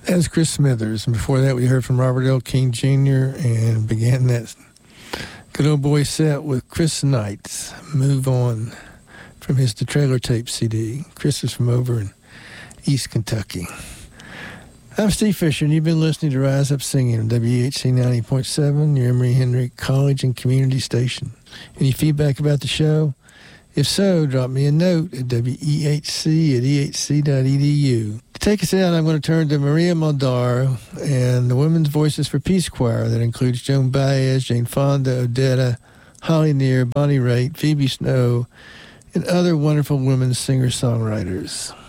As Chris Smithers. And before that, we heard from Robert L. King Jr. and began that good old boy set with Chris Knight's Move On from his The Trailer Tape CD. Chris is from over in East Kentucky. I'm Steve Fisher, and you've been listening to Rise Up Singing on WHC 90.7, your Emory Henry College and Community Station. Any feedback about the show? If so, drop me a note at wehc@ehc.edu. To take us out, I'm going to turn to Maria Maldar and the Women's Voices for Peace Choir. That includes Joan Baez, Jane Fonda, Odetta, Holly Near, Bonnie Raitt, Phoebe Snow, and other wonderful women singer-songwriters.